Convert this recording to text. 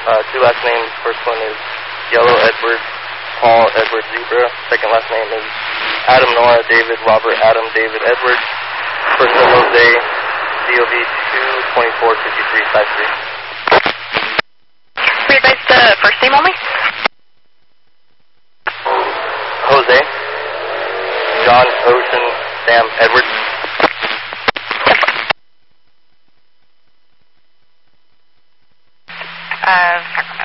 Two last names. First one is Yellow Edward Paul Edward Zebra. Second last name is Adam Noah David Robert Adam David Edward. First name Jose COV 2245353. We advise the first name only? Jose John Ocean Sam Edward. Yes,